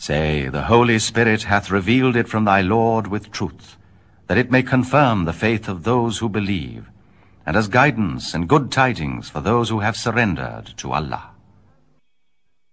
Say, the Holy Spirit hath revealed it from thy Lord with truth, that it may confirm the faith of those who believe, and as guidance and good tidings for those who have surrendered to Allah.